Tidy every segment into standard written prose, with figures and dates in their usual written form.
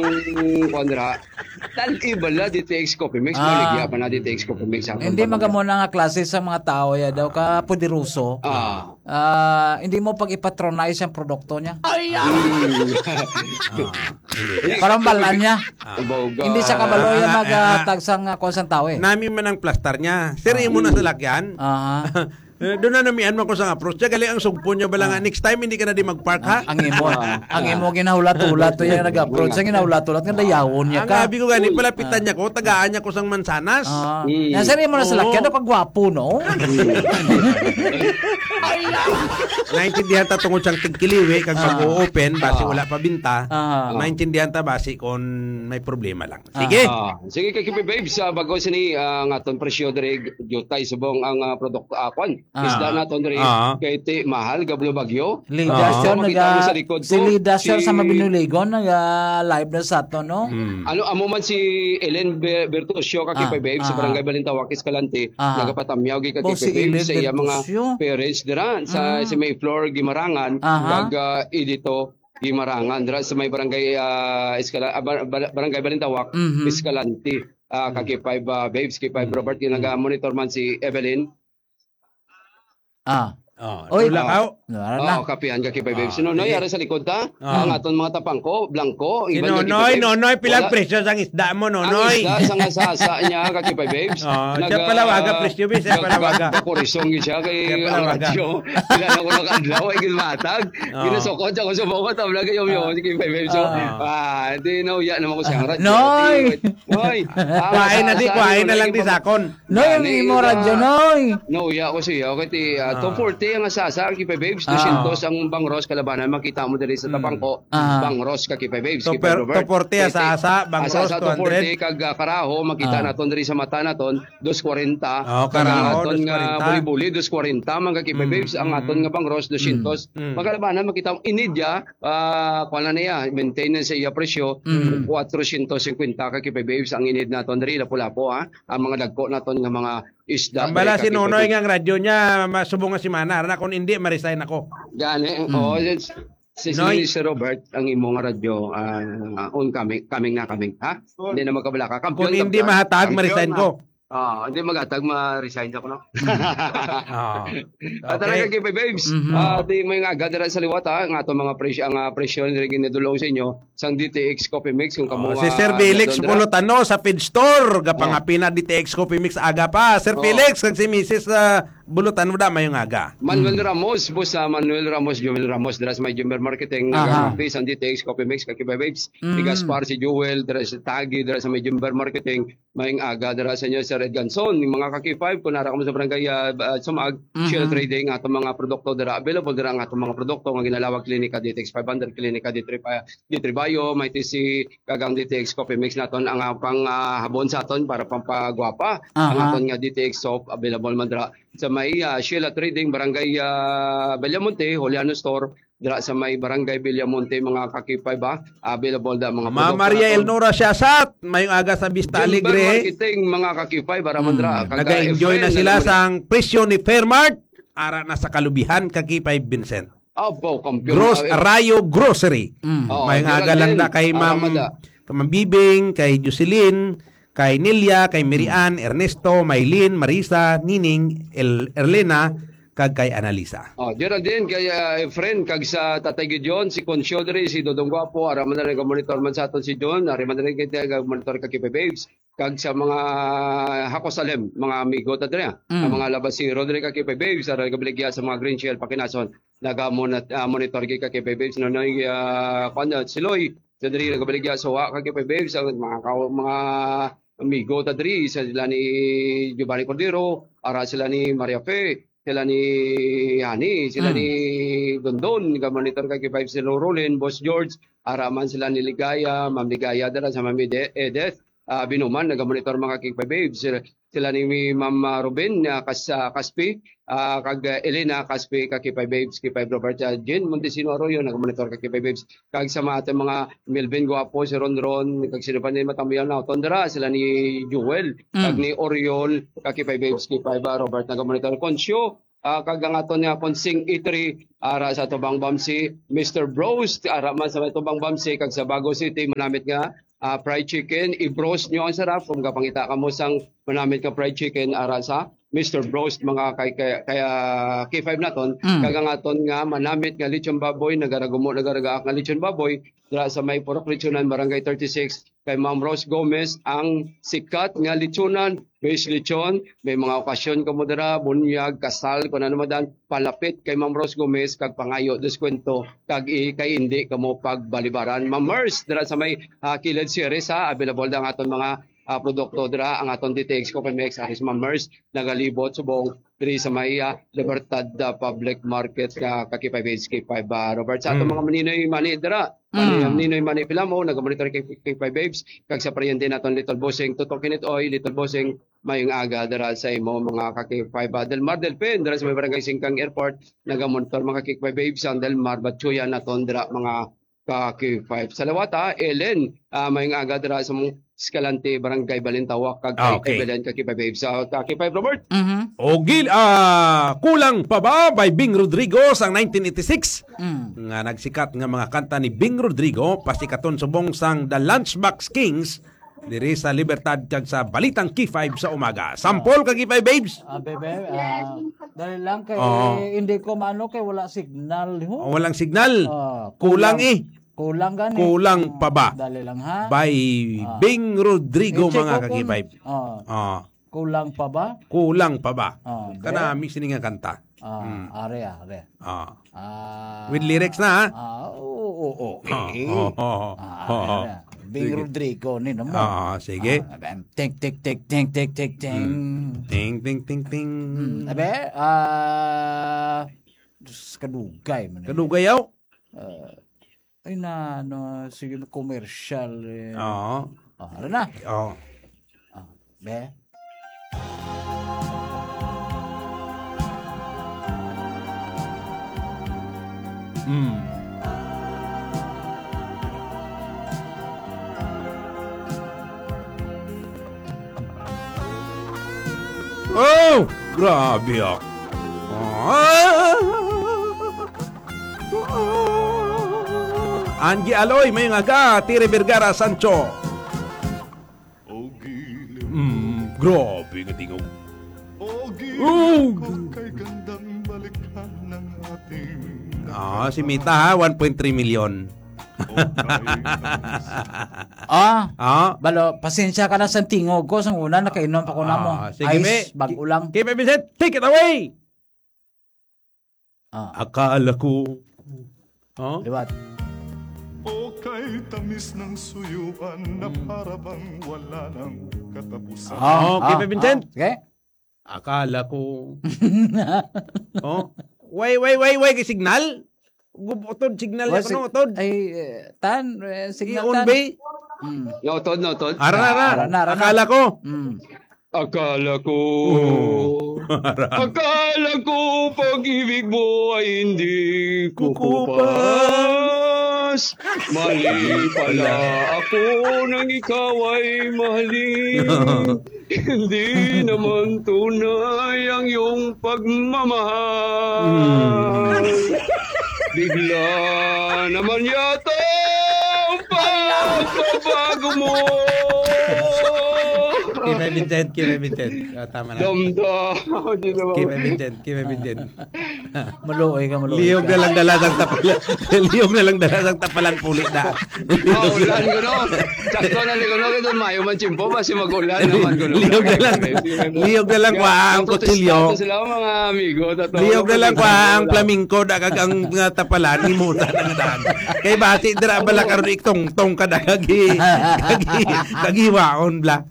kontra. Tal ibala DTX Coffee Mix, maligya pa na DTX Coffee Mix. Hindi magamo na nga klase sa mga tao ya daw ka poderoso. Hindi mo pag ipatronize ang produkto niya. Parang balan niya. Hindi sa kabaloy magtagsang konsang tao eh. Nami man ang plastar niya. Siri mo na sa lakyan. Doon na namian mo ko sa approach. Gali ang sugpo niya ba lang next time hindi ka na di mag-park ha? Ang imo ginahulat-hulat to yung nag-approach. Ang ginahulat-hulat nga dayawon niya ka. Ang gabi ko gani palapitan niya ko, tagaan niya ko sang mansanas. Nasari mo na sa lakyan, pagwapo no? Naintindihan ta tungod sang tigkiliwi kag pag-open basi wala pa binta. Naintindihan ta basi kon may problema lang. Sige. Sige kay Kipi Babes, bago sini ang aton presyo diri jutay subong ang produkto akon. Isda naton diri kay ti mahal gablo bagyo. Si Lida sir sa Mabinuligon live na sa ato no. Ano amo man si Ellen Bertosio ka Kipi Babes sa Barangay Balintawak Escalante nagapatamyaw gi ka Kipi Babes sa iya mga parents dira sa may floor Gimarangan kag edito Gimarangan dira sa may barangay Barangay Balintawak Escalante kay Babes kay Robert naga-monitor man si Evelyn. Oy, lakaw. Kapihan ka kay Babes. Nonoy, ara sa likod ta. Ang aton mga tapangko, blanco. Nonoy, pilang presyo sang isda mo, Nonoy. Ang isda sang sasa niya ka kay Babes. Siya pala waga presyo, bis. Siya pala waga. Kurisong siya kay radyo. Kailan ako nakadlaw, ay gilmatag. Ginasokot ako sa bawat tabla kay yung kay Babes. Di nauya naman ko siyang radyo. Noy! Kuhain na lang di sakon. Noy, ang imo radyo, Noy. Nauya ko siya. Kaya 240 ang asasa kay Babes. 200 ang bangros kalabanan makita mo diri sa tapangko bangros ka kay Babes kay Robert 240 asasa bangros 240 kag karaho makita naton diri sa mata naton 240 karaho aton nga buli-buli 240 man kay Babes ang aton nga bangros 200 magkalabanan makita mo inidya kuan na niya maintenance sa iya presyo 450 ka kay Babes ang inid naton diri lapu-lapu ang mga dagko naton nga mga isda. Ang bala si Nonoy nga radyo niya masubong nga si Mana na kung hindi ma-resign ako. Gani. Si Robert ang imong radyo on coming ha. Hindi na magkabala ka. Kung hindi mahatag ma-resign ko. Hindi magatag ma-resign ako no. Talaga kay Babes. Di may nga gadara sa liwat ang ato mga presyo ni ginadulong sa inyo sang DTX Coffee Mix kung kamo. Si Sir Felix Pulotano sa feed store gapangapi na DTX Coffee Mix aga pa. Sir Felix kag si Mrs. Bulutan mo da mayong aga. Manuel Ramos, boss Manuel Ramos, Joel Ramos, dras may Jumber Marketing nag-office ang DTX Coffee Mix kay Babes. Ni Gaspar si Joel, dras sa Tagi, dras may Jumber Marketing, mayong aga dras sa inyo sa Red Ganson, ning mga kaki-5 kun nara mo sa barangay Sumag, Shell Trading ato mga produkto dira available dira ang ato mga produkto nga ginalawag klinika DTX 500 klinika D3 Bio, may si kagang DTX Coffee Mix naton ang pang habon sa aton para pampagwapa. Ang aton nga DTX soap available man dira sa may Sheila Trading, Barangay Bellamonte, Juliano Store, dira sa may Barangay Bellamonte, mga kakipay ba? Available da mga produkto. Maria Elnora Siasat, may aga sa Vista Alegre. Marketing, mga kakipay, baramandra. Nag-enjoy na sila sa presyo ni Fairmart, ara na sa kalubihan, kakipay Vincent. Rayo Grocery. May aga lang na kay Ma'am Bibing, kay Jocelyn, kay Nelia, kay Mirian, Ernesto, Maylin, Marisa, Nining, Erlena, kag kay Analisa. Geraldine, kay friend, kag sa Tatay Gideon, si Concio diri, si Dodong Guapo, araman na rin monitor man sa aton si John, araman na rin monitor kag Kipe Babes, kag sa mga Hakosalem, mga amigo ta diri, ang mga labasiro diri kag Kipe Babes, ara gabaligya sa mga Green Shell Pakinason, naga-monitor kay Kipe Babes, nonoy Siloy, sa diri gabaligya sa wa kag Kipe Babes, ang mga amigo ta diri sila ni Giovanni Cordero, ara sila ni Maria Fe, sila ni Hani, sila ni Dondon, monitor kay Five Zero Rolin, Boss George, araman sila ni Ligaya, Ma'am Ligaya dara sa Ma'am Edith, Binuman, nagamonitor mga Kick Babes, sila ni Ma'am Ruben, Kaspi, kag Elena Kaspi, kag Kick Babes, Kick Robert, Jen Montesino Arroyo, nagamonitor kag Kick Babes, kag sa mga mga Melvin Guapo, si Ron, kag sino pa ni Matamiyan na Tondra, sila ni Jewel, kag ni Oriol, kag Kick Babes, Kick Robert, nagamonitor Concio, kagangaton niya pon sing itri ara sa tubang bamsi Mr. Bros ara man sa tubang bamsi kag sa Bago City manamit nga fried chicken i-bros nyo ang sarap kung kapangita ka mo sang manamit ka fried chicken ara sa Mr. Bros mga kaya K5 naton kagangaton nga manamit nga lechon baboy nagaraga nga lechon baboy dira sa may Purok Lechonan Barangay 36 kay Ma'am Rose Gomez ang sikat nga lechonan base lechon may mga okasyon kamo dira bunyag kasal kun ano madan palapit kay Ma'am Rose Gomez kag pangayo deskwento kag kay hindi kamo pagbalibaran Ma'am Mers dira sa may Kilid Series available ang aton mga produkto dira ang aton DTX Copimex aris Ma'am Mers nagalibot subong diri sa may Libertad Public Market kakipay K5 Robert sa aton mga maninoy mani dira maninoy mani pilamo nagamonitor kay K5 Babes kag sa paryente naton Little Bossing tutok kinit oy Little Bossing mayong aga dira sa imo mga kakipay Del Mar del Pen dira sa may Barangay Singkang Airport nagamonitor mga kakipay Babes ang Del Mar Batchuya naton dira mga kakipay salawata Ellen mayong aga dira sa Escalante, Barangay Balintawak, kag kay Belen, kakipay Babe. Sa kakipay Robert? Kulang pa ba by Bing Rodrigo sang 1986? Nga nagsikat nga mga kanta ni Bing Rodrigo, pasikaton subong sang The Lunchbox Kings, diri sa Libertad kag sa Balitang K5 sa umaga. Sampol kakipay Babes? Bebe, dahil lang kay hindi ko maano kay wala signal. Walang signal? Kulang Kulang gani. Kulang pa ba? Dali lang ha. By Bing Rodrigo mga kakipay. Kulang pa ba? Kulang pa ba? Kana mix ni nga kanta. Are. With lyrics na ha? Oo. Bing Rodrigo ni naman. Sige. Ting. Ting. Abe, kadugay man. Kadugay yaw? Ay na, sige commercial. Ano na? Be? Oh! Grabe ako. Angie Aloy, may nga Tire Vergara Sancho. Grabe nga tingog. Kay gandang balikan ng ating si Mita ha, 1.3 million. Balo, pasensya ka na sa tingog ko. Sang una, nakainom pa ko na mo. Sige, Ice, bag-ulang. Kaya Vincent, take it away! Akala ko. Liwat. O kay tamis ng suyuan na parabang wala ng katapusan. Kaya Vincent. Okay. Akala ko. Way, kay signal? Utod, signal niya ko, utod. Ay, signal tan. Utod. Ara. Akala ko. Akala ko pag-ibig mo ay hindi kukupas. Mali pala ako nang ikaw ay mahalin. Hindi naman tunay ang iyong pagmamahal. Bigla naman yata ang pagbabago mo. Kaya Vincent. Tama na. Kaya Vincent. Maluoy ka. Liyog na lang dalasang tapalan pulit na. Maulan ko no. Sakto na ko no. Ito mayo man chimpo. Kasi mag-ulan naman ko no. Liyog na lang kwa ang kutsilyo. Sila mga amigo. Liyog na lang kwa ang flamingo. Dagag ang tapalan. Imutan ang daan. Kaya bati dira bala karon iktong kada kagiwaon bla.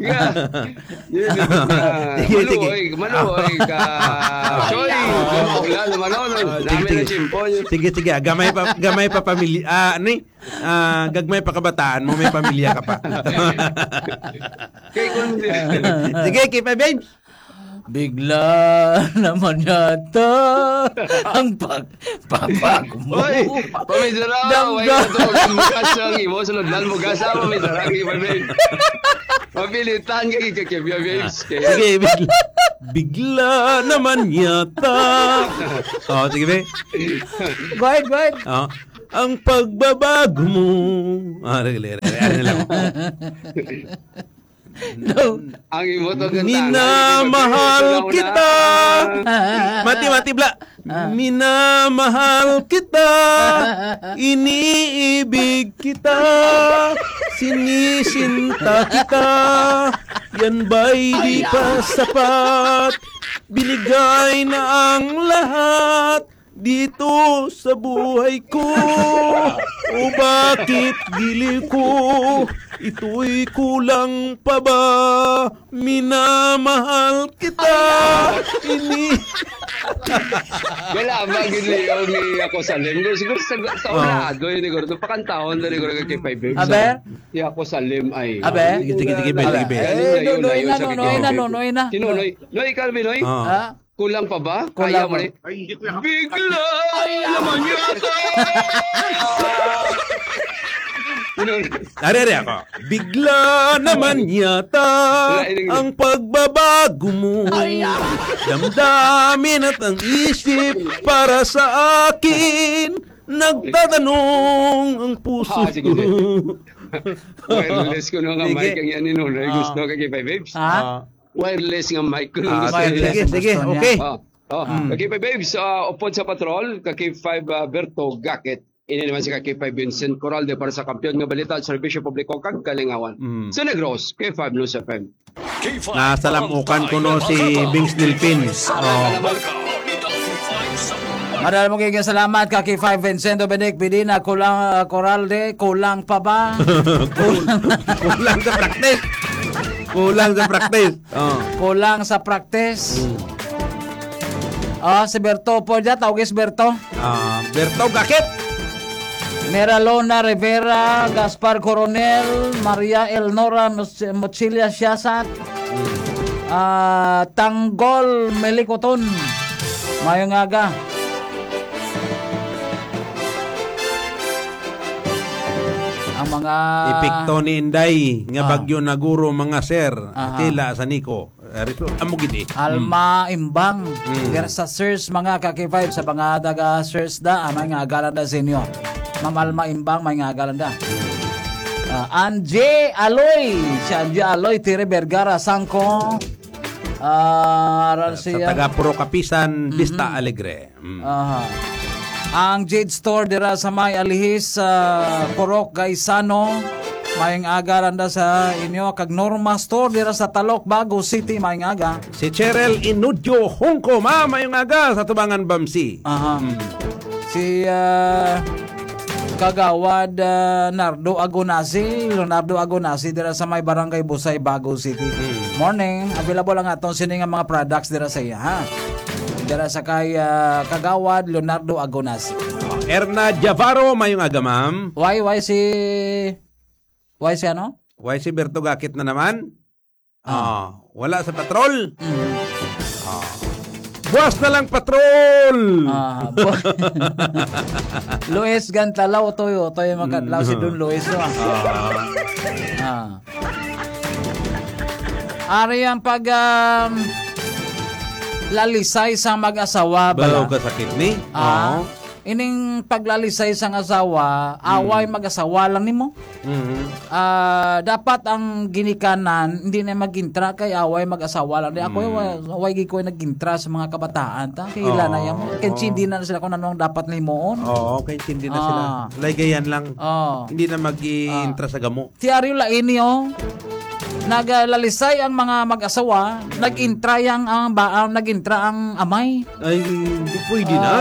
Maluoy ka. Choy. Maulan naman no. Dami na chimpo. Sige. Gamay pa pamilya. Gagmay pa kabataan mo. May pamilya ka pa. Sige, keep my babes. Bigla naman yata ang pagbabago mo. Oy, pamisara, way na to, mugasang imo, sunodlan mugasa, pamisara, mabilitan ka ikakibya, babes. Sige, bigla naman yata. Sige, be. Go ahead. Ang pagbabago mo. Ano lang. No. Ang imo to ganda. Minamahal kita. Mati bla. Minamahal kita. Iniibig kita. Sinisinta kita. Yan ba'y di pa sapat? Binigay na ang lahat dito sa buhay ko. O bakit giliw ko? Ito'y kulang pa ba? Minamahal kita. Wala ba giliw ni ako sa lim? Siguro sa ulado yun siguro. Pakantahon na siguro kay 5 babes. Abe? Di ako sa lim ay. Abe? Sige, Noy na. Sino Noy? Noy, Calvin, Noy? Kulang pa ba? Kulang Kaya mo pa. rin? Bigla naman yata! Ari ako. Bigla naman yata ang pagbabago mo. Damdamin at ang isip para sa akin. Nagtatanong ang puso sige. Wireless ko nga mic ang yan ni Noy. Gusto ka kay 5 babes? Wireless nga mic ko. Sige, okay. Kay 5 babes, upod sa patrol, kay 5 Berto Gaket. Ini naman si kay 5 Vincent Corralde para sa kampiyon nga balita at serbisyo publiko kag kalingawan. Sa Negros, kay 5 News FM. Nasalamukan ko no si Bings Nilpin. Madal mo kayong salamat kay 5 Vincento Benedict Bidina, kulang Corralde, kulang pa ba? Kulang sa practice. Kulang sa practice. Si Berto po dyan, tawagis Berto. Berto Gakit. Meralona Rivera, Gaspar Coronel, Maria Elnora Mochilia Siasat, Tanggol Melikoton, mayong aga. Ang mga Epekto ni Inday nga bagyo na guro mga sir. Tila sa Nico. Amo gid. Alma Imbang. Sa sirs mga kaki-5 sa mga daga sirs da amay nga agalan da senyo. Ma'am Alma Imbang may nga agalan da. Anje Aloy, si Anje Aloy Tire Vergara Sangko. Sa taga Puro Kapisan, Vista Alegre. Ang Jade Store dira sa may alihis sa Porok Gaisano. Mayang aga randa sa inyo kag Norma Store dira sa Talok Bago City mayang aga. Si Cheryl Inudyo Hongko mayang aga sa Tubangan Bamsi. Si Kagawad Leonardo Agonasi dira sa may Barangay Busay Bago City. Morning, available lang atong sining mga products dira sa iya ha. Dira sa kay Kagawad Leonardo Agonasi. Erna Javaro mayong aga ma'am. Why si ano? Why si Berto Gakit na naman? Wala sa patrol. Buwas na lang patrol. Luis Gantalaw toyo makadlaw si Don Luis no. Ari ang pag lalisay sa mag-asawa bala. Balaw ka sa kidney? Ining paglalisay sang asawa, away mag-asawa lang nimo. Dapat ang ginikanan hindi na magintra kay away mag-asawa lang. Ako away gi ko nagintra sa mga kabataan ta. Kay ila na yan. Kay hindi na sila kung ano ang dapat nimoon. Kay hindi na sila. Lagayan lang. Hindi na mag-intra sa gamo. Tiaryo la ini naglalisay ang mga mag-asawa, nag-intra ang nag-intra ang amay. Ay, hindi pwede na.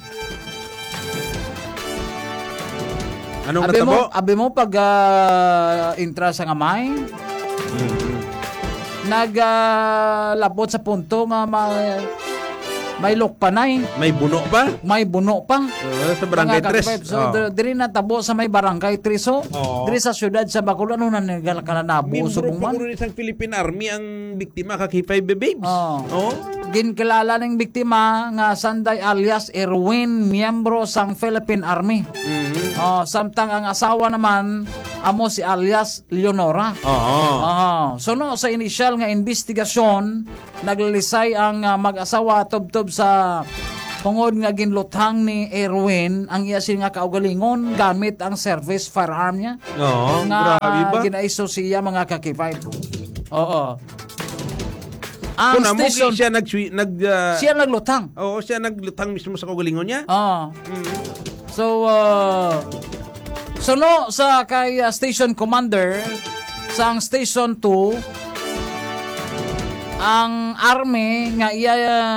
Anong natabo? Abi mo pag intra sa amay, naglapot sa punto nga may lokpanay, May buno pa. may buno pa. Sa Barangay Mga 3. kakipayp. So, diri na tabo sa may Barangay 3. So, diri sa syudad sa Bacolod, ano na nagkalanabo Membro sa pa buman? ko isang Philippine Army ang biktima kakipay babes. Oh. Ginkilala ng biktima nga Sanday alias Erwin, miyembro sang Philippine Army. Samtang ang asawa naman amo si alias Leonora. So no, sa initial nga investigasyon, naglalisay ang mag-asawa tubtob sa tungod nga ginluthang ni Erwin ang iya nga kaugalingon gamit ang service firearm niya. Nga Grabe ba? ginaiso siya mga kakipay. Oo. Ang Kuna mo station, siya siya naglutang. siya naglutang mismo sa kaugalingon niya. So no, sa kay station commander sa ang station 2 ang army nga iya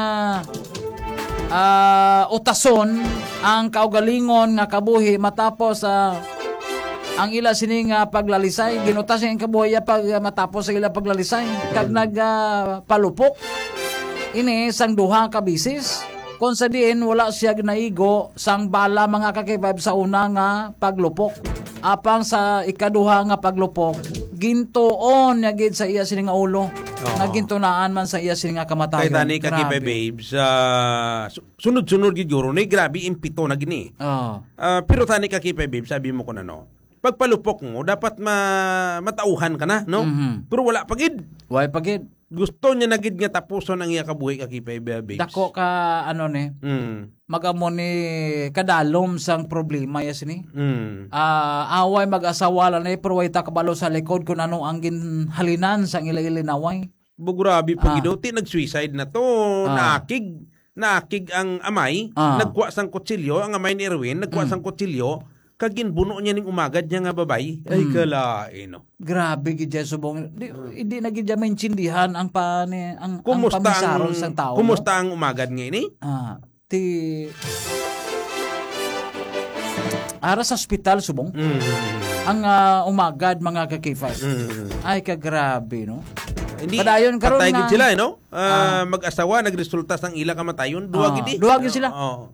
utason ang kaugalingon nga kabuhi matapos ang ila sini nga paglalisay ginutas ang kabuhi pag matapos sa ila paglalisay kag nagpalupok ini sang duha ka bisis kung sa diin wala siya ginaigo sang bala mga kakibab sa una nga paglupok apang sa ikaduha nga paglupok gintuon nga gid sa iya sini nga ulo nga gintunaan man sa iya sini nga kamatayon. Kay tani kakibay babes sunod-sunod gid guro ni grabe impito na gini. Pero tani kakibay babes sabi mo ko na no pagpalupok mo dapat matauhan ka na no pero wala pagid. Why pagid? Gusto niya nagid nga tapuson ang iya kabuhi kakipay babes. Dako ka ano ni magamo ni kadalom sang problema yes ni. Away mag-asawa lang ni pero way ta kabalo sa likod kung ano ang ginhalinan sang ila-ilinaway. Bugrabi pagidoti nag-suicide na to nakig ang amay nagkuha sang kutsilyo ang amay ni Erwin nagkuha sang kutsilyo kagin buno niya ning umagad niya nga babay ay kalain no. Grabe gid subong hindi na gid maintindihan ang kumusta pamisaron sang tao. Kumusta ang umagad nga ini? Ara sa ospital subong. Ang umagad mga kakifay. Ay kagrabe no. Hindi padayon karon patay nga gid sila no. Mag-asawa nagresulta sang ila kamatayon duwa gid. Duwa gid sila.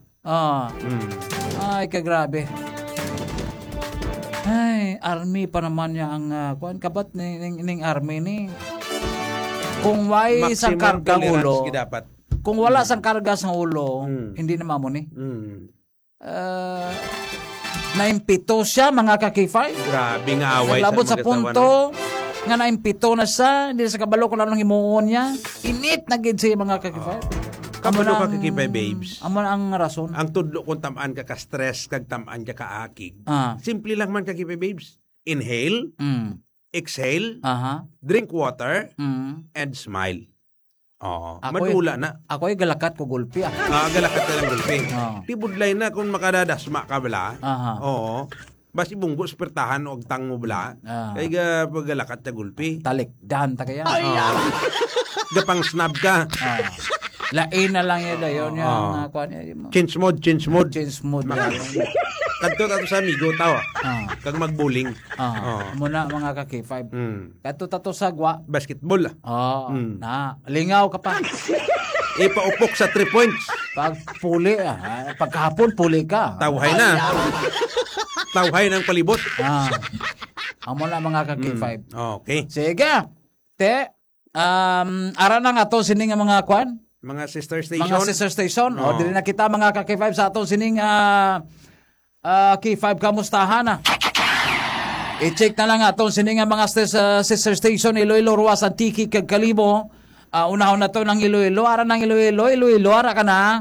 Ay kagrabe. Ay, army pa naman niya ang kuan kabat ning army ni. Kung way sang karga ulo. Kung wala sang karga sa ulo, hindi na mamo ni. Naimpito siya mga kakifay. Grabe nga away labot sa punto nga naimpito na siya, hindi sa kabalo kung anong himuon niya. Init na gid siya mga kakifay. Kabalo ka kakipay babes. Amo ang rason. Ang tudlo kung tamaan ka ka-stress kag tamaan ka ka-akig. Simple lang man kakipay babes. Inhale, exhale, drink water, and smile. Madula na. Ako ay galakat ko gulpi. Galakat ka lang gulpi. Tibudlay na kung makadadasma ka bala. Basi bunggo spertahan o agtang mo bala. Kaya galakat ka gulpi. Talikdan ta kaya. Gapang snap ka. Lain na lang yun yun yung kuan niya. Change mode. Kadto tato sa amigo tawa. Kag magbuling. Muna mga kaki-5. Kadto tato sa gwa. Basketball. Na lingaw ka pa. Ipaupok sa 3 points. Pag puli pagkahapon puli ka. Tawhay na. Tawhay ng palibot. Amo na mga kaki-5. Okay. Sige. Ara na nga to sining mga kuan. Mga sister station. Dili na kita mga ka-K5 sa ato sining K5 kamustahan na. I-check na lang ato sining mga sister station Iloilo, Ruas, Antique, kag Kalibo. Unahon na to ng Iloilo, ara ng Iloilo, ara ka na.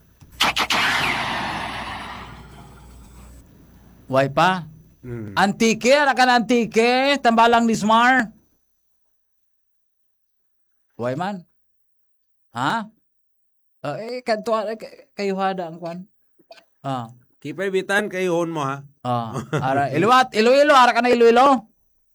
Way pa? Antique, ara ka na Antique, Tambalang Lismar. Way man? Ha? Kanto kayo hada ang kwan. Kipay bitan kayo mo ha. Ara Iloilo, ara ka na Iloilo.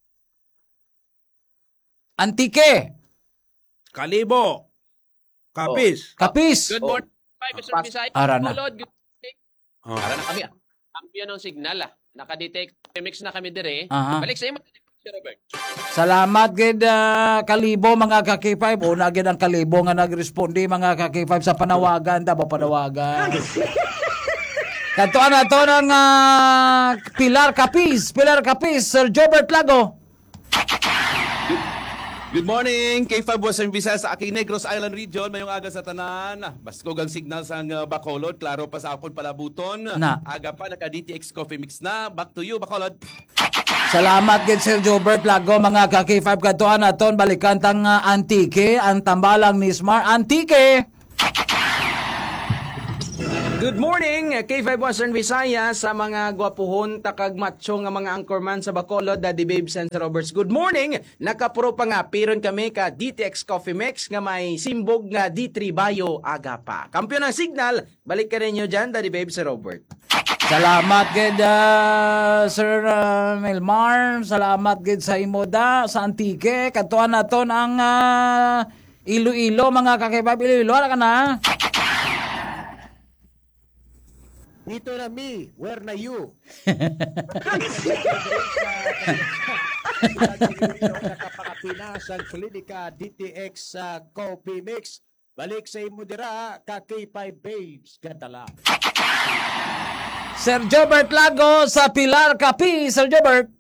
Antique. Kalibo. Kapis. Kapis. Good morning, Mr. Bisay. Ara na. Good morning. Ara na kami. Kampiyon ng signal Naka-detect. Mix na kami dire. Balik sa imo. Sir Robert. Salamat gid kalibo mga ka-K5. Una gid ang kalibo nga nagresponde mga ka-K5 sa panawagan ta panawagan. Kantuan na to ng Pilar Capiz, Sir Jobert Lago. Good morning, K5 Western Visayas sa aking Negros Island Region. Mayong aga sa tanan. Baskog ang signal sa Bacolod. Klaro pa sa akong palabuton. Na. Aga pa naka-DTX Coffee Mix na. Back to you, Bacolod. Salamat gid Sir Jobert Lago mga ka-K5 kantuan naton balikan tang Antique ang tambalang ni Smart Antique. Good morning, K5 Western Visayas sa mga gwapuhon takag macho nga mga anchorman sa Bacolod, Daddy Babes and Roberts. Good morning. Nakapuro pa nga piron kami ka DTX Coffee Mix nga may simbog nga D3 Bio aga pa. Kampiyon ng signal, balik ka rin nyo dyan, Daddy Babes and Robert. Salamat gid Sir Melmar, salamat gid sa imoda sa Antique kantuan naton ang Iloilo mga ka-K5 Iloilo ara ka na. Dito na me, where na you? Nakapakapinas ang Klinika DTX Coffee Mix. Balik sa imo dira ka K5 Babes. Gadala. Sir Jobert Lago sa Pilar Capiz, Sir Jobert.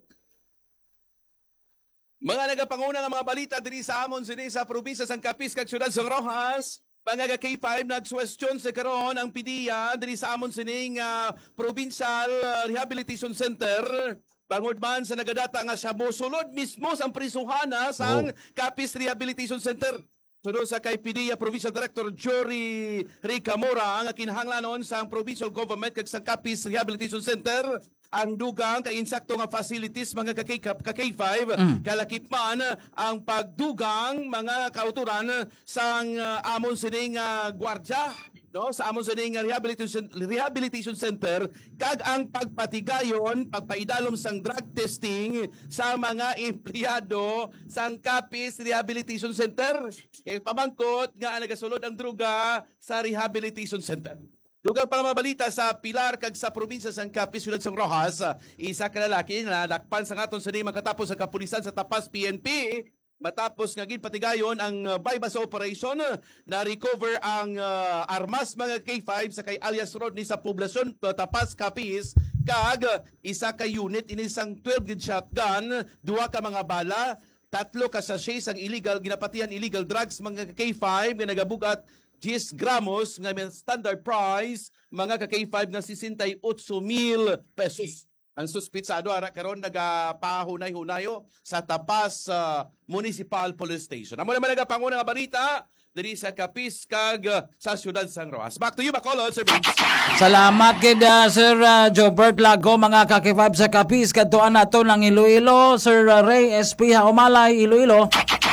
Mga nagapanguna nga mga balita diri sa amon sini sa probinsya sang Capiz kag syudad sang Rojas. Mga K5 nagsuwestyon sa karon ang PDEA diri sa amon sining Provincial Rehabilitation Center. Bangod man sa nagadata nga siya mosulod mismo sa prisuhana sang Capiz Rehabilitation Center. Sunod sa kay PDEA Provincial Director Jory Ricamora ang kinahanglanon sa provincial government kag sa Capiz Rehabilitation Center ang dugang kay insakto nga facilities mga ka-K5 kalakip man ang pagdugang mga kauturan sang amon sining gwardiya no sa amon sining rehabilitation center kag ang pagpatigayon pagpaidalom sang drug testing sa mga empleyado sang Capiz Rehabilitation Center kay pamangkot nga nagasulod ang druga sa rehabilitation center. Dugang pang mabalita sa Pilar kag sa probinsya sang Capiz Ciudad sang Rojas, isa ka lalaki na dakpan sa ngaton sa makatapos sa kapulisan sa Tapas PNP matapos nga ginpatigayon ang bypass operation na recover ang armas mga K5 sa kay alias Rodney sa poblasyon Tapas Capiz kag isa ka unit ini sang 12 gauge shotgun, duha ka mga bala, 3 ka sachet sang illegal ginapatihan illegal drugs mga K5 nga nagabugat 10 gramos nga may standard price mga ka-K5 na 68,000 pesos. Ang suspitsado ara karon nagapahunay-hunayo sa Tapas Municipal Police Station. Amo naman nagapanguna nga balita diri sa Capiz kag sa Syudad sang Rojas. Back to you, Bacolod, Sir Vince. Salamat kid Sir Jobert Lago mga ka-K5 sa Capiz kantuan naton ang Iloilo, Sir Ray SP Haumalay Iloilo.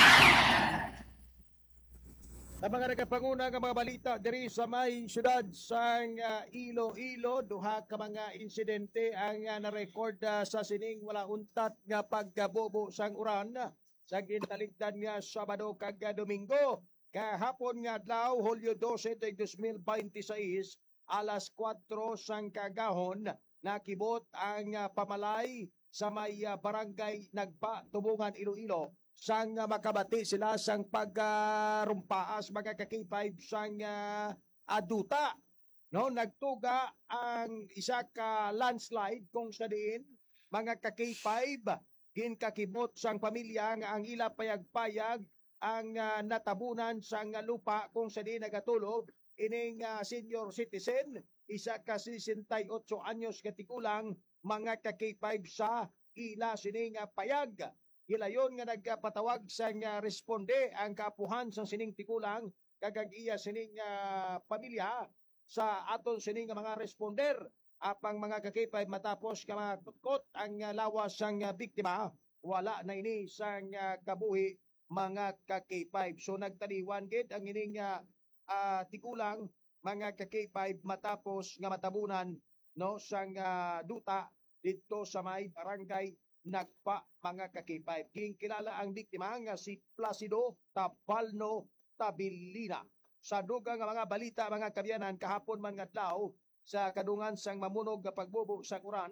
Sa mga nagapanguna nga mga balita diri sa may syudad sang Iloilo, duha ka mga insidente ang na-record sa sining wala untat nga pagkabobo sang uran sa gintaligdan nga Sabado kag Domingo. Kahapon nga adlaw Hulyo 12, 2026, alas 4 sang kagahon nakibot ang pamalay sa may barangay Nagpa, Tubungan, Iloilo. Sang makabati sila sang pagrumpaas mga ka-K5 sang aduta. No, nagtuga ang isa ka landslide kung sa diin mga ka-K5 ginkakibot sang pamilya nga ang ila payag-payag ang natabunan sang lupa kung sa diin nagatulog ining senior citizen, isa ka 68 anyos katikulang mga ka-K5 sa ila sining payag. Gilayon nga nagpatawag sa responde ang kapuhan sa sining tikulang kagag iya sining pamilya sa aton sining mga responder apang mga ka-K5 matapos ka mga tutkot ang lawas sang biktima wala na ini sang kabuhi mga ka-K5. So nagtaliwan gid ang ining tikulang mga ka-K5 matapos nga matabunan no sang duta dito sa may barangay Nagpa mga ka-K5. Kilala ang biktima nga si Placido Tabalno Tabilina. Sa dugang mga balita mga kabyanan kahapon man nga adlaw sa kadungan sang mamunog nga pagbubo sa Quran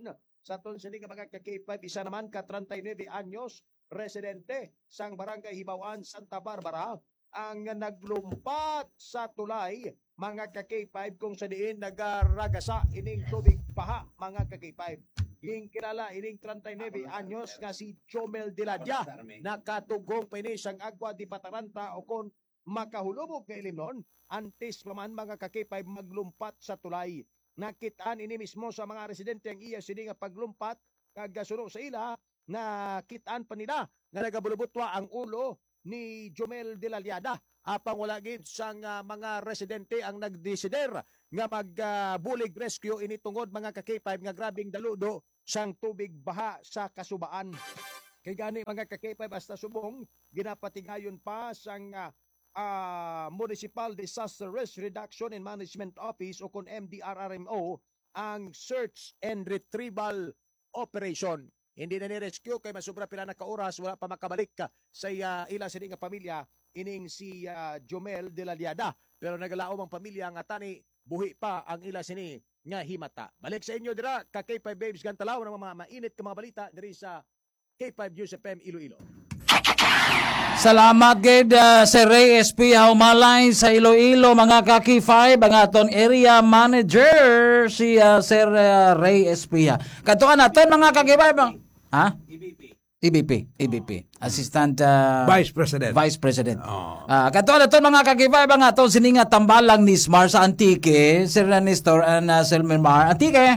sa ton sini nga mga ka-K5 isa naman ka 39 anyos residente sang barangay Hibawan, Santa Barbara ang naglumpat sa tulay mga ka-K5 kung sa diin nagaragasa ining tubig baha mga ka-K5. Ing kilala ining 39 anyos nga si Jomel Diladia nakatugong pinis ang agwa di Pataranta o kon makahulubog nga ilimnon antes pa man mga ka-K5 maglumpat sa tulay. Nakitaan ini mismo sa mga residente ang iya sini nga paglumpat kag suno sa ila na kitaan pa nila nga nagabulubutwa ang ulo ni Jomel de la Liada. Apang wala gid sang mga residente ang nagdesider nga magbulig rescue ini tungod mga ka-K5 nga grabing daludo sang tubig baha sa kasubaan. Kay gani mga ka-K5 hasta subong ginapatigayon pa sang Municipal Disaster Risk Reduction and Management Office o kung MDRRMO ang search and retrieval operation. Hindi na ni-rescue kay masubra pila na kaoras wala pa makabalik sa ila sa nga pamilya ining si Jomel de la Liada. Pero nagalaom ang pamilya nga tani buhi pa ang ila sini nga himata. Balik sa inyo dira ka K5 Babes Gantalaw ng mga mainit ka mga balita diri sa K5 News FM Iloilo. Salamat gid Sir Ray SP Humalay sa Iloilo mga ka-K5 ang aton area manager si Sir Ray SP. Katuan naton mga ka-K5 ha? EBP Assistant Vice President. Oh. Katuan naton mga ka-K5 ang aton sininga tambalang ni Smar sa Antique, Sir Nestor and Sir Milmar. Antique.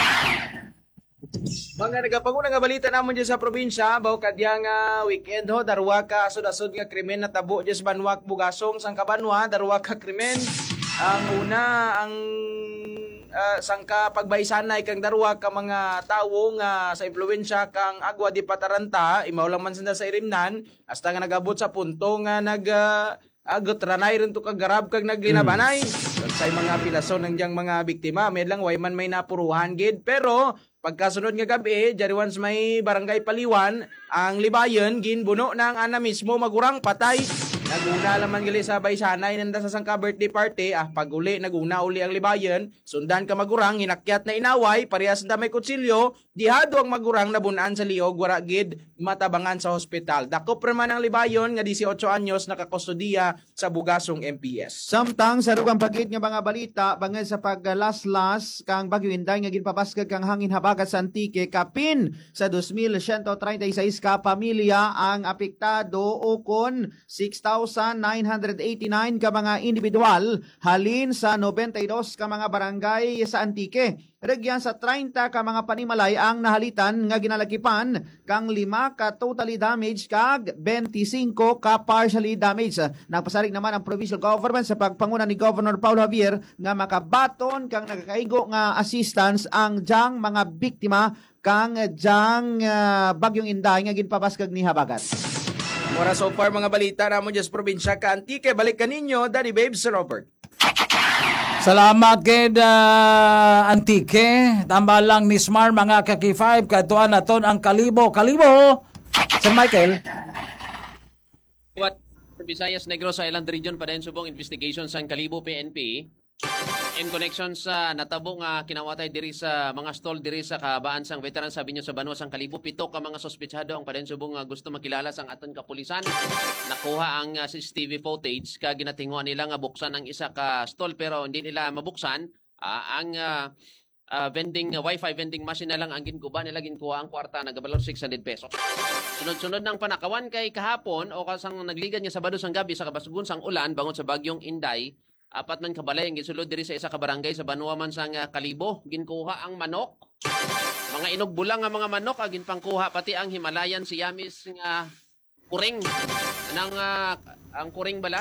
Mga nagapanguna nga balita namon dyan sa probinsya, baw kadyang weekend ho, darwa ka asod-asod nga krimen na tabo dyan sa Banwak Bugasong, sang Kabanwa, darwa ka krimen. Ang una, ang sangka pagbaysanay kang darwa ka mga tawo nga sa impluwensya kang agwa di Pataranta, imaw lang man sanda sa irimnan, hasta nga nagabot sa punto nga agot ranay rin to kagarab kag naglinabanay. Sa mga pilason ng diyang mga biktima, may lang way man may napuruhan gid, pero pagkasunod nga gabi, jari once may barangay Paliwan, ang libayon ginbuno ng ana mismo magurang patay. Naguna laman gali sa baysanay nanda sa sangka birthday party, pag-uli naguna uli ang libayon, sundan ka magurang inakyat na inaway, parehas na may kutsilyo, dihado ang magurang nabunaan sa liog wara gid matabangan sa hospital. Dakop naman ang libayon nga 18 anyos nakakustodiya sa Bugasong MPS. Samtang sa rugang pagit nga mga balita bangod sa paglaslas kang Bagyo Inday nga ginpapaskag kang hangin habagat sa Antique kapin sa 2,136 ka pamilya ang apektado o kon 6,989 ka mga individual halin sa 92 ka mga barangay sa Antique. Regyan sa 30 ka mga panimalay ang nahalitan nga ginalakipan kang 5 ka totally damaged kag 25 ka partially damaged. Nagpasarig naman ang provincial government sa pagpanguna ni Governor Paulo Javier nga makabaton kang nagakaigo nga assistance ang jang mga biktima kang jang Bagyong Inday nga ginpapaskag ni habagat. Ora so far mga balita na mo dyan sa probinsya ka Antique, balik ka ninyo, Daddy Babes, Sir Robert. Salamat kay Antique, tambalang ni Smar mga ka-K5, katuan naton ang Kalibo. Sir Michael. What Visayas Negros Island Region pa din subong investigation sa Kalibo PNP in connection sa natabo nga kinawatay diri sa mga stall diri sa kabaan sang veteran sabi nyo sa Banwa sang Kalibo, 7 ka mga sospetsado ang pa din subong gusto makilala sang aton kapulisan. Nakuha ang CCTV footage ka ginatinguan nila nga buksan ang isa ka stall pero hindi nila mabuksan. Ang Wi-Fi vending machine na lang ang ginkuba nila, ginkuha ang kwarta nagabalor 600 pesos. Sunod-sunod ng panakawan kay kahapon o kasang nagligan niya Sabado sang gabi sa kabasugon sang ulan bangon sa Bagyong Inday. 4 man kabalay ang gisulod diri sa isa ka barangay sa Banwa man sang Kalibo. Ginkuha ang manok. Mga inugbulang nga mga manok ginpangkuha pati ang Himalayan Siamese nga kuring ang kuring bala.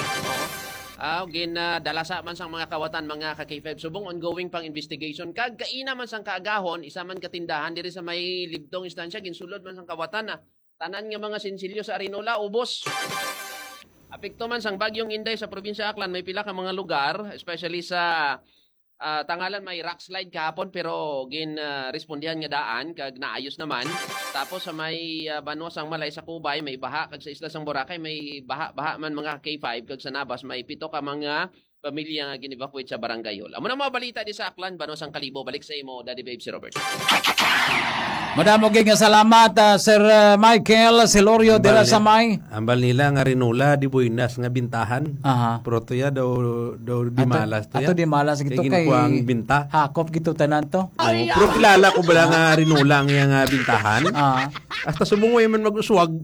Dalasa man sang mga kawatan mga ka-K5 subong ongoing pang investigation kag kaina man sang kaagahon isa man katindahan diri sa may libdong instansya ginsulod man sang kawatan tanan nga mga sinsilyo sa Arinola ubos. Apekto man sang Bagyong Inday sa probinsya Aklan, may pila ka mga lugar, especially sa Tangalan may rock slide kahapon pero respondihan nga daan kag naayos naman. Tapos sa may Banwa sang Malay sa Kubay may baha kag sa Isla sang Boracay may baha man mga K5 kag sa Nabas may 7 ka mga pamilya nga gin-evacuate sa barangay hall. Amo na mga balita di sa Aklan, Banos ang Kalibo. Balik sa imo, Daddy Babe, si Robert. Madamo nga salamat Sir Michael Silorio dira sa may. Ambal nila nga rinula di buinas nga bintahan. Pero to ya daw di malas to ya. Ato di malas gito kay kuang binta. Hakop gito tanan to. Pero kilala ko bala nga rinula nga bintahan. Hasta sumungoy man mag-uswag.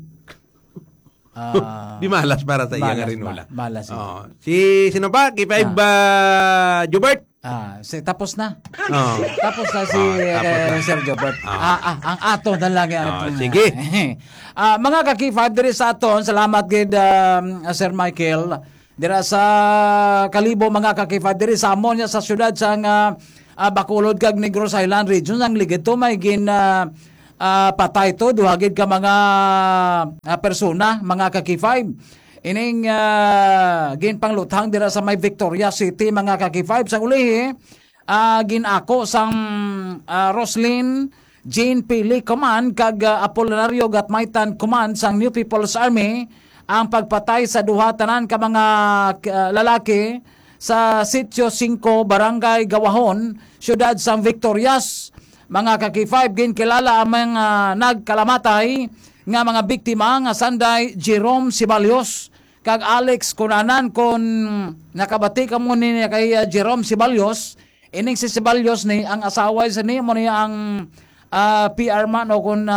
Di malas para sa iya nga rinula. Malas. Si sino pa? K5 Jobert. Tapos na. Tapos na si Sir Jobert. Ang ato na lang yan. Sige. Mga ka-K5 diri sa aton, salamat gid Sir Michael. Dira sa Kalibo mga ka-K5 diri sa Amonia sa syudad sang Bacolod kag Negros Island region ang ligid to may patay to duhagid ka mga persona mga ka-K5 ining ginpangluthang dira sa may Victoria City mga ka-K5 sa uli ginako sang Roslyn Jane Pili Command kag Apolinario Gatmaitan Command sang New People's Army ang pagpatay sa duha tanan ka mga lalaki sa Sitio 5 Barangay Gawahon syudad sang Victorias. Mga ka-K5 ginkilala ang mga nagkalamatay nga mga biktima nga sanday Jerome Sibalios kag Alex Kunanan kon nakabati kamo ni kay Jerome Sibalios ining si Sibalios ni ang asawa sa ni mo niya ang PR man o kon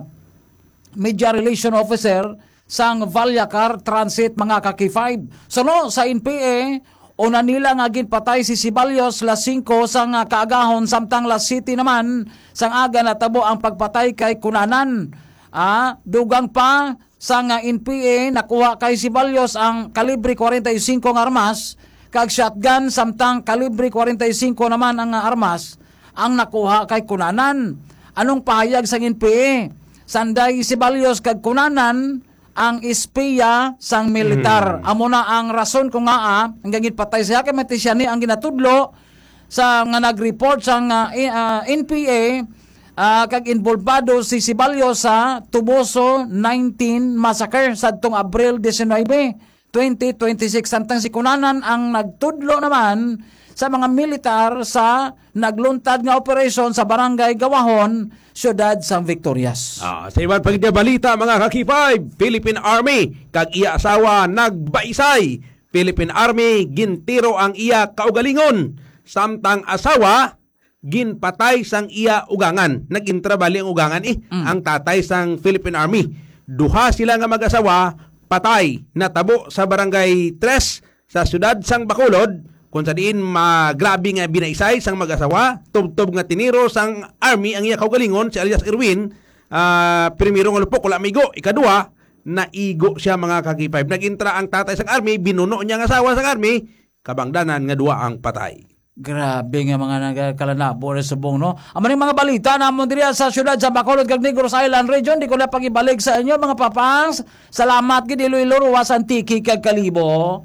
media relation officer sang Valyacar Transit mga ka-K5. So no sa NPA una nila nga ginpatay si Sibalios las 5 sang kaagahon samtang las 7 naman sang aga natabo ang pagpatay kay Kunanan. Dugang pa sang NPA nakuha kay Sibalios ang kalibre 45 nga armas kag shotgun samtang kalibre 45 naman ang armas ang nakuha kay Kunanan. Anong pahayag sang NPA? Sanday Sibalios kag Kunanan ang espiya sang militar. Amo na ang rason kung nga ang gangit patay siya kay matisya ni ang ginatudlo sa nga nag-report sang NPA kag involvado si Sibalios sa Tuboso 19 massacre sadtong Abril 19, 2026 samtang si Kunanan ang nagtudlo naman sa mga militar sa nagluntad nga operasyon sa Barangay Gawahon, syudad sang Victorias. Sa iban pang balita mga ka-K5, Philippine Army kag iya asawa nagbaisay. Philippine Army gintiro ang iya kaugalingon samtang asawa ginpatay sang iya ugangan. Nagintrabali ang ugangan ang tatay sang Philippine Army. Duha sila nga mag-asawa patay natabo sa Barangay 3 sa syudad sang Bacolod. Kung sa diin grabe nga binaisay sang mag-asawa, tub-tub nga tiniro sang Army ang iya kaugalingon si alias Erwin. Primero nga lupok wala maigo, ikadua naigo siya mga ka-K5. Nagintra ang tatay sang Army, binuno niya ang asawa sang Army, kabangdanan nga duwa ang patay. Grabe nga mga nagkalanabo na subong no. Ang maning mga balita namon diri sa syudad sa Bacolod kag Negros Island region di ko na pagibalik sa inyo mga papangs. Salamat gid Iloilo Ruwas Antique kag Kalibo.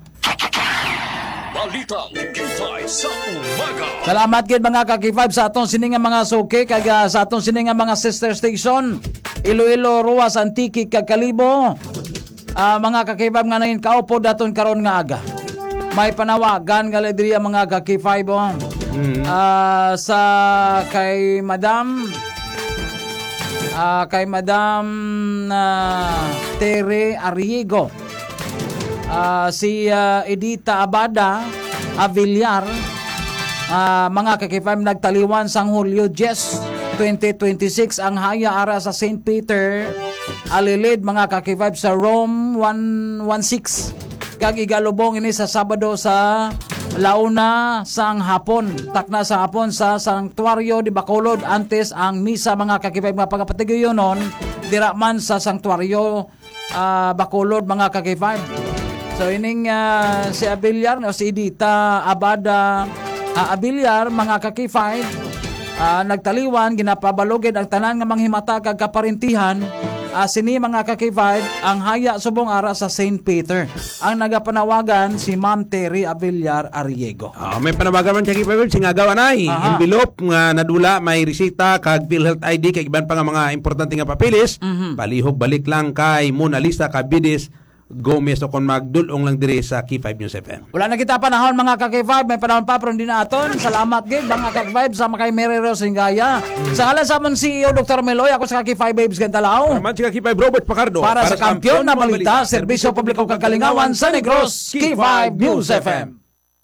Balita K5 sa umaga. Salamat gid mga ka-K5 sa atong sininga mga suki kag sa atong sininga mga sister station Iloilo Ruwas Antique kag Kalibo. Mga ka-K5 nga nangin kaupo daton karon nga aga. May panawagan galadriya mga ka-K5 sa kay Madam Tere Arriego. Si Edita Abada Avillar, mga ka-K5 nagtaliwan sang Hulyo 10, 2026 ang haya ara sa St. Peter Alilid mga ka-K5 sa Rome 116 kag igalubong ini sa Sabado sa launa sang hapon takna sa hapon sa Sanctuario de Bacolod antes ang misa mga ka-K5 mga pagapatigayonon dira man sa Sanctuario Bacolod mga ka-K5. So ining si Avillar o si Edita Abada Avillar mga ka-K5 nagtaliwan ginapabalogid ang tanan nga manghimata kag kaparintihan sini mga ka-K5 ang haya subong ara sa St. Peter. Ang nagapanawagan si Ma'am Terry Avillar Arriego. May panawagan man siya K5 singagaw anay. Envelope nga nadula may resita kag PhilHealth ID kag iban pa nga mga importante nga papilis. Palihog balik lang kay Mona Lisa Cabidis Gomez o kung magdulong lang diri sa Key 5 News FM. Wala na kita panahon mga ka-K5, may panahon pa pero hindi na aton. Salamat gid mga ka-K5 sa kay Mary Rose Hingaya. Sa ngalan sa amon CEO Dr. Meloy, ako sa Key 5 Babes Gantalao. Naman si Key 5 Robert Pacardo. Para sa kampiyon na balita, serbisyo publiko kagalingawan sa Negros, Key 5 News FM.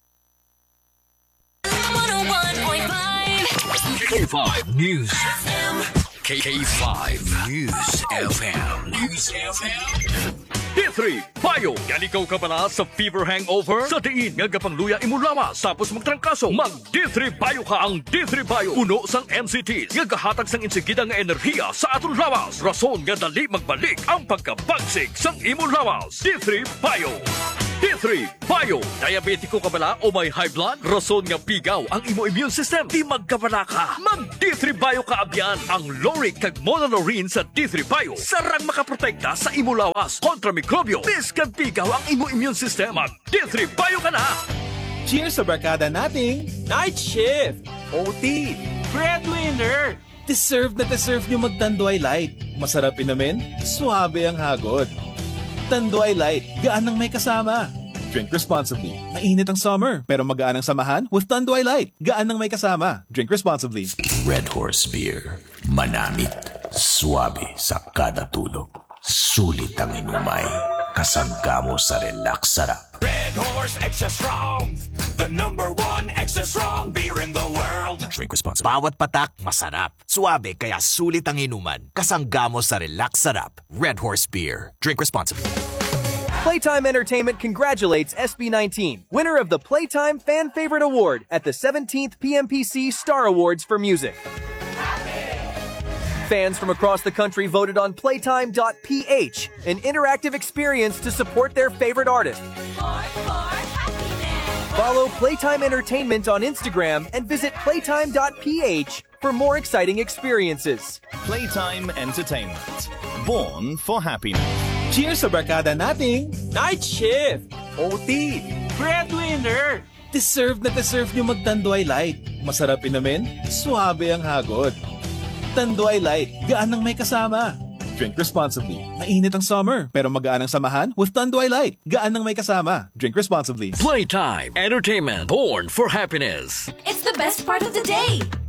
K5 News FM. K5 News FM. News FM. D3 Bayo. Yan ikaw ka pala sa fever hangover? Sa diin nga gapangluya imulawas tapos magtrangkaso. Mag D3 Bayo ka ang D3 Bayo. Uno sang NCTs nga kahatag sang insigida nga enerhiya sa aton lawas. Rason nga dali magbalik ang pagkabagsik sang imulawas. D3 Bayo. D3 Bayo. Diabetiko ka bala o may high blood? Rason nga pigaw ang imo immune system. Di magkabala ka. Mag D3 Bayo ka abyan. Ang Loric kag Monolaurin sa D3 Bayo. Sarang makaprotekta sa imo lawas kontra mikrobyo. Bis kag pigaw ang imo immune system. Mag D3 Bayo ka na. Cheers sa barkada nating Night Shift, OT, Breadwinner. Deserve na deserve nyo magtanduay light. Masarap inamin, suabe ang hagod. Tanduay Light, gaan ng may kasama. Drink responsibly. Mainit ang summer, pero magaan ang samahan with Tanduay Light. Gaan ng may kasama. Drink responsibly. Red Horse Beer. Manamit. Suabe sa kada tulog. Sulit ang inumay. Kasangga mo sa relax sarap. Red Horse Extra Strong. The #1 extra strong beer in the world. Drink responsibly. Bawat patak, masarap. Suabe, kaya sulit ang inuman. Kasangga mo sa relax sarap. Red Horse Beer. Drink responsibly. Playtime Entertainment congratulates SB19, winner of the Playtime Fan Favorite Award at the 17th PMPC Star Awards for Music. Fans from across the country voted on Playtime.ph, an interactive experience to support their favorite artist. Follow Playtime Entertainment on Instagram and visit Playtime.ph for more exciting experiences. Playtime Entertainment. Born for happiness. Cheers sa barkada nating Night Shift, OT, Breadwinner. Deserve na deserve nyo magtanduay light. Masarap inamin, suabe ang hagod. Tanduay Light, gaan ng may kasama. Drink responsibly. Mainit ang summer, pero magaan ang samahan with Tanduay Light. Gaan ng may kasama. Drink responsibly. Playtime Entertainment. Born for happiness. It's the best part of the day.